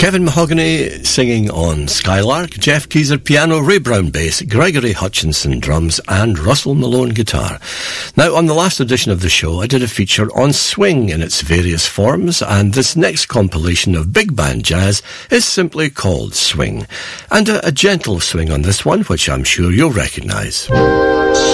Kevin Mahogany singing on Skylark, Jeff Keezer piano, Ray Brown bass, Gregory Hutchinson drums, and Russell Malone guitar. Now, on the last edition of the show, I did a feature on swing in its various forms, and this next compilation of big band jazz is simply called Swing. And a gentle swing on this one, which I'm sure you'll recognise.